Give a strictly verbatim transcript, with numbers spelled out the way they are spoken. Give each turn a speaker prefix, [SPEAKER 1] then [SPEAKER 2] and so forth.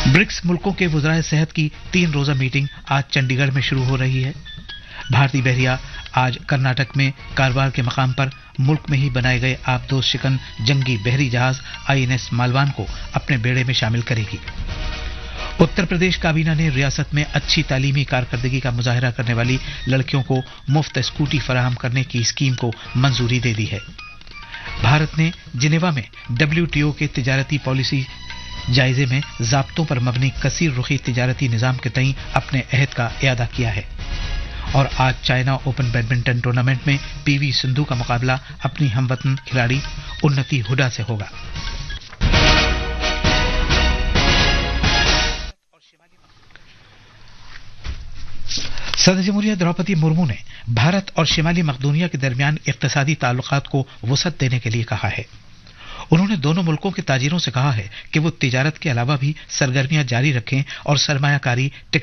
[SPEAKER 1] BRICS मुल्कों के वज़राए सेहत की तीन रोजा मीटिंग आज चंडीगढ़ में शुरू हो रही है। भारतीय बहरिया आज कर्नाटक में कारवार के मकाम पर मुल्क में ही बनाए गए आबदोज शिकन जंगी बहरी जहाज आईएनएस मालवान को अपने बेड़े में शामिल करेगी। उत्तर प्रदेश काबीना ने रियासत में अच्छी तालीमी कारकर्दगी का मुजाहरा करने वाली लड़कियों को मुफ्त स्कूटी फराहम करने की स्कीम को मंजूरी दे दी है। भारत ने जिनेवा में डब्ल्यूटीओ के तिजारती पॉलिसी जायजे में ज़ाब्तों पर मबनी कसीर रुखी तिजारती निज़ाम के तईं अपने अहद का इयादा किया है। और आज चाइना ओपन बैडमिंटन टूर्नामेंट में पीवी सिंधु का मुकाबला अपनी हमवतन खिलाड़ी उन्नति हुडा से होगा। सदर जमहूरिया द्रौपदी मुर्मू ने भारत और शिमाली मकदूनिया के दरमियान इक्तिसादी ताल्लुकात को वसअत देने के लिए कहा है। उन्होंने दोनों मुल्कों के ताजिरों से कहा है कि वो तिजारत के अलावा भी सरगर्मियां जारी रखें और सरमायाकारी